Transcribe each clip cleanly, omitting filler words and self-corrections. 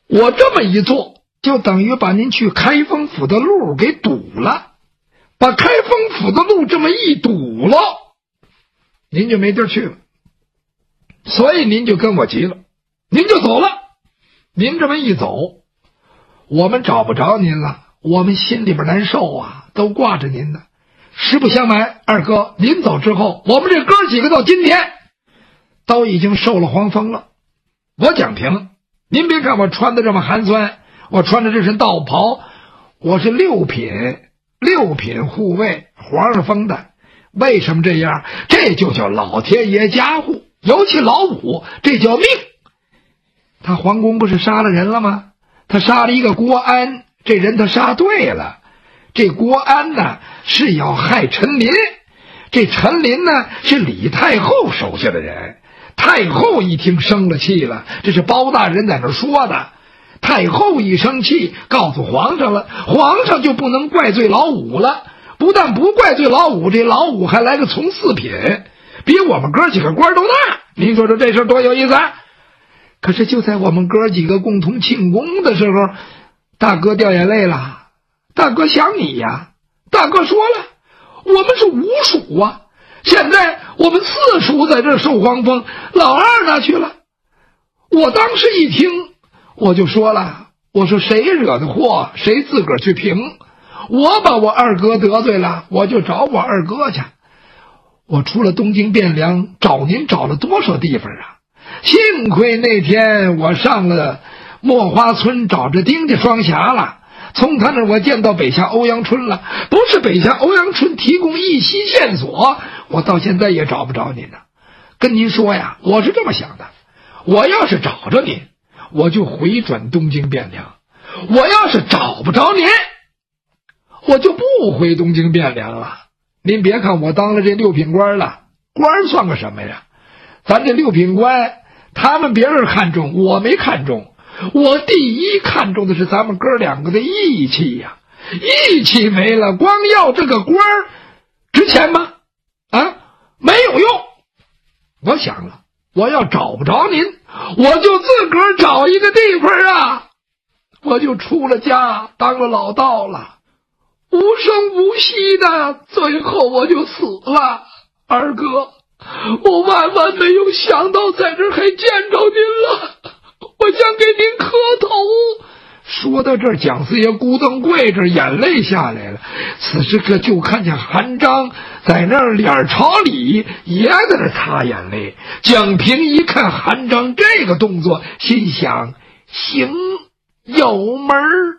我这么一做，就等于把您去开封府的路给堵了，把开封府的路这么一堵了，您就没地儿去了，所以您就跟我急了，您就走了。您这么一走，我们找不着您了，我们心里边难受啊，都挂着您呢。实不相瞒，二哥，临走之后，我们这哥几个到今天都已经受了黄风了。我蒋平，您别看我穿的这么寒酸，我穿的这身道袍，我是六品护卫，皇上封的。为什么这样？这就叫老天爷加护，尤其老五，这叫命。他皇宫不是杀了人了吗？他杀了一个郭安，这人他杀对了。这郭安呢是要害陈琳，这陈琳呢是李太后手下的人。太后一听生了气了，这是包大人在那说的。太后一生气，告诉皇上了，皇上就不能怪罪老五了。不但不怪罪老五，这老五还来个从四品，比我们哥几个官都大。您说说这事多有意思啊！可是就在我们哥几个共同庆功的时候，大哥掉眼泪了。大哥想你呀，大哥说了，我们是五属啊，现在我们四属在这受黄风，老二哪去了？我当时一听，我就说了，我说谁惹的祸，谁自个儿去评。我把我二哥得罪了，我就找我二哥去。我除了东京汴梁，找您找了多少地方啊？幸亏那天我上了墨花村找着丁家双侠了，从他那儿我见到北下欧阳春了，不是北下欧阳春提供一息线索，我到现在也找不着您呢。跟您说呀，我是这么想的，我要是找着您，我就回转东京汴梁；我要是找不着您，我就不回东京汴梁了。您别看我当了这六品官了，官算个什么呀？咱这六品官，他们别人看重，我没看重。我第一看重的是咱们哥两个的义气呀，义气没了，光要这个官值钱吗？啊，没有用。我想了，我要找不着您，我就自个儿找一个地方啊，我就出了家，当了老道了，无声无息的，最后我就死了。二哥，我万万没有想到在这儿还见着您了，我想给您磕头。说到这儿，蒋四爷咕噔跪着，眼泪下来了。此时可就看见韩章在那儿脸朝里，也在那儿擦眼泪。蒋平一看韩章这个动作，心想行有门儿。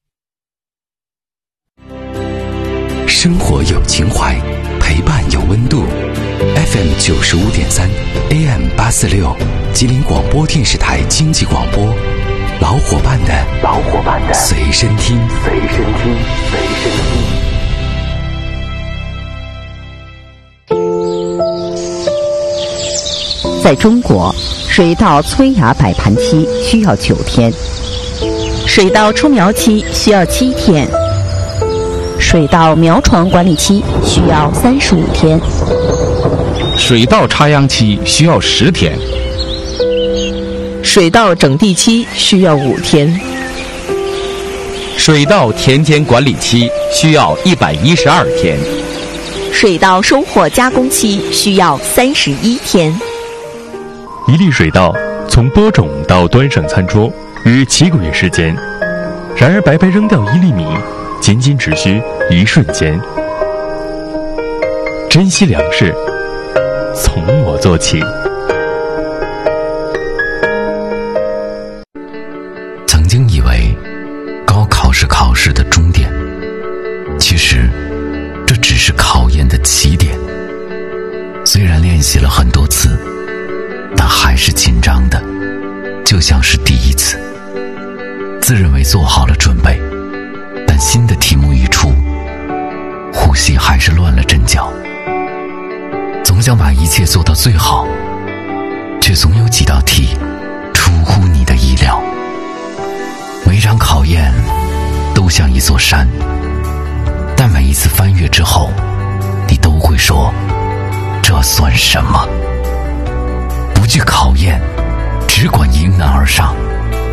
生活有情怀，陪伴有温度。FM 95.3 AM 846，吉林广播电视台经济广播，老伙伴的随身听。 在中国，水稻催芽摆盘期需要9天，水稻出苗期需要7天，水稻苗床管理期需要35天， 水稻插秧期需要10天， 水稻整地期需要5天， 水稻田间管理期需要112天， 水稻收获加工期需要31天。 一粒水稻从播种到端上餐桌约7个月时间，然而白白扔掉1粒米，仅仅只需1瞬间。珍惜粮食，从我做起。 曾经以为高考是考试的终点，其实这只是考验的起点。虽然练习了很多次，但还是紧张的，就像是第一次。自认为做好了准备，但新的题目一出，呼吸还是乱了阵脚。总想把一切做到最好，却总有几道题出乎你的意料。每场考验都像一座山，但每一次翻越之后，你都会说，这算什么？不惧考验，只管迎难而上，